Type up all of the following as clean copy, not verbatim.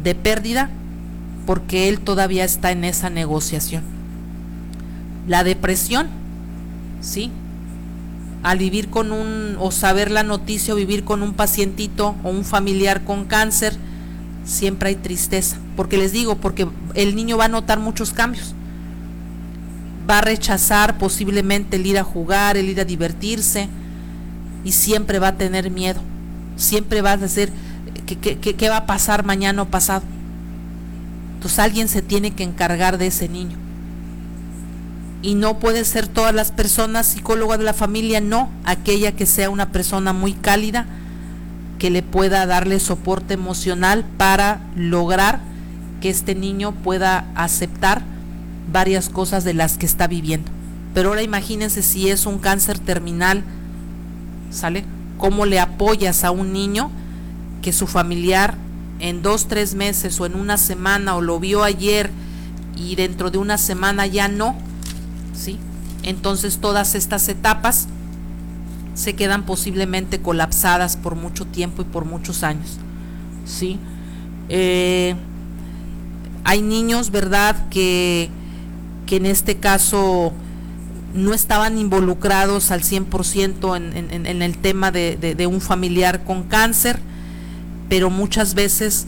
de pérdida, porque él todavía está en esa negociación. La depresión, ¿sí? Al vivir con o saber la noticia, o vivir con un pacientito o un familiar con cáncer, siempre hay tristeza, porque les digo, porque el niño va a notar muchos cambios, va a rechazar posiblemente el ir a jugar, el ir a divertirse, y siempre va a tener miedo, siempre va a decir ¿qué va a pasar mañana o pasado? Entonces alguien se tiene que encargar de ese niño, y no puede ser todas las personas psicólogas de la familia, no, aquella que sea una persona muy cálida, que le pueda darle soporte emocional para lograr que este niño pueda aceptar varias cosas de las que está viviendo. Pero ahora imagínense si es un cáncer terminal, ¿sale? ¿Cómo le apoyas a un niño que su familiar en 2-3 meses o en una semana, o lo vio ayer y dentro de una semana ya no, ¿sí? Entonces todas estas etapas se quedan posiblemente colapsadas por mucho tiempo y por muchos años, ¿sí? Hay niños, ¿verdad?, que en este caso no estaban involucrados al 100% en el tema de un familiar con cáncer, pero muchas veces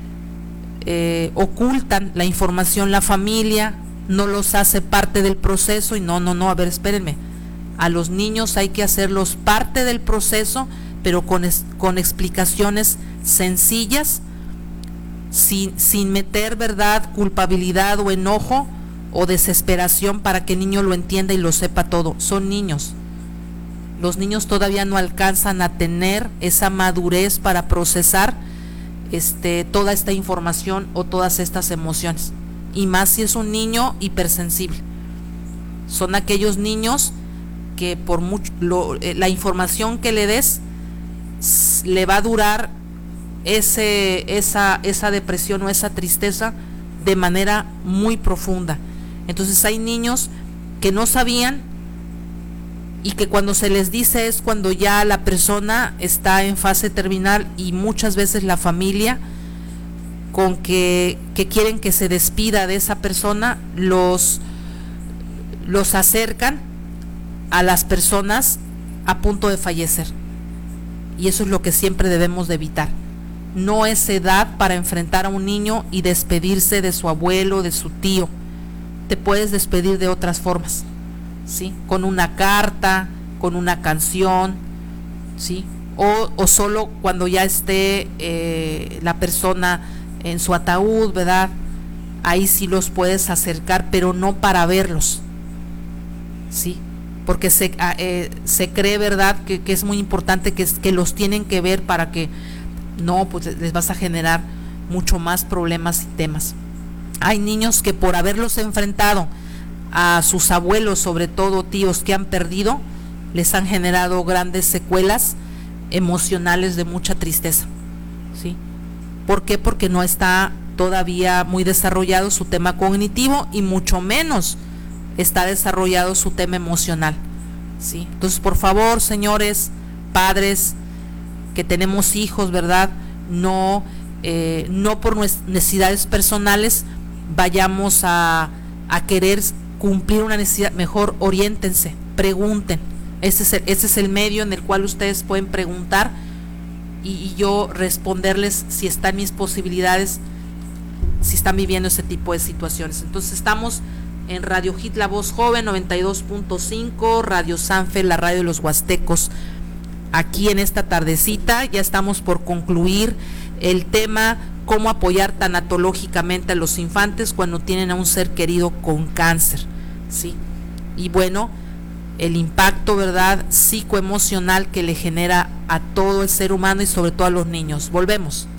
ocultan la información la familia, no los hace parte del proceso, y no, a ver, espérenme, a los niños hay que hacerlos parte del proceso, pero con explicaciones sencillas, sin meter, ¿verdad?, culpabilidad o enojo o desesperación, para que el niño lo entienda y lo sepa todo. Son niños. Los niños todavía no alcanzan a tener esa madurez para procesar toda esta información o todas estas emociones, y más si es un niño hipersensible. Son aquellos niños que por mucho la información que le des le va a durar esa depresión o esa tristeza de manera muy profunda. Entonces hay niños que no sabían, y que cuando se les dice es cuando ya la persona está en fase terminal, y muchas veces la familia, con que quieren que se despida de esa persona, los acercan a las personas a punto de fallecer, y eso es lo que siempre debemos de evitar. No es edad para enfrentar a un niño y despedirse de su abuelo, de su tío. Te puedes despedir de otras formas, ¿sí? Con una carta, con una canción, ¿sí? O solo cuando ya esté la persona en su ataúd, ¿verdad? Ahí sí los puedes acercar, pero no para verlos, ¿sí? Porque se cree, ¿verdad?, que es muy importante que los tienen que ver, para que no, pues les vas a generar mucho más problemas y temas. Hay niños que por haberlos enfrentado a sus abuelos, sobre todo tíos que han perdido, les han generado grandes secuelas emocionales de mucha tristeza, ¿sí? ¿Por qué? Porque no está todavía muy desarrollado su tema cognitivo, y mucho menos está desarrollado su tema emocional, ¿sí? Entonces, por favor, señores padres que tenemos hijos, ¿verdad?, no por necesidades personales vayamos a querer cumplir una necesidad. Mejor oriéntense, pregunten. Ese es el medio en el cual ustedes pueden preguntar, y yo responderles si están mis posibilidades, si están viviendo ese tipo de situaciones. Entonces estamos en Radio Hit, La Voz Joven, 92.5, Radio Sanfe, la radio de los huastecos. Aquí en esta tardecita ya estamos por concluir el tema cómo apoyar tanatológicamente a los infantes cuando tienen a un ser querido con cáncer, ¿sí? Y bueno, el impacto, ¿verdad?, psicoemocional que le genera a todo el ser humano, y sobre todo a los niños. Volvemos.